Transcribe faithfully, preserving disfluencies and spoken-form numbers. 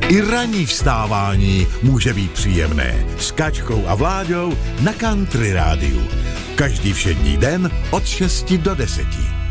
I ranní vstávání může být příjemné. S Kačkou a Vláďou na Country Rádiu. Každý všední den od šesti do deseti.